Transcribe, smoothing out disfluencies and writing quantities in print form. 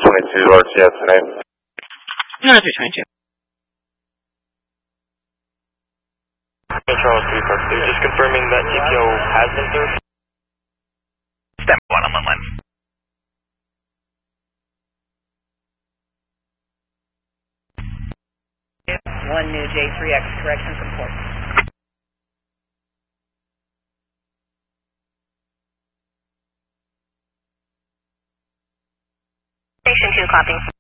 22 RCS name. No, 322. Charles 342, just confirming that TPO has been served. Step 1 on line. One new J3X correction from port. Station 2 copy.